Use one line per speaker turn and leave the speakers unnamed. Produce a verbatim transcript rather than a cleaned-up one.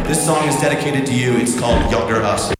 This song is dedicated to you. It's called Younger Us.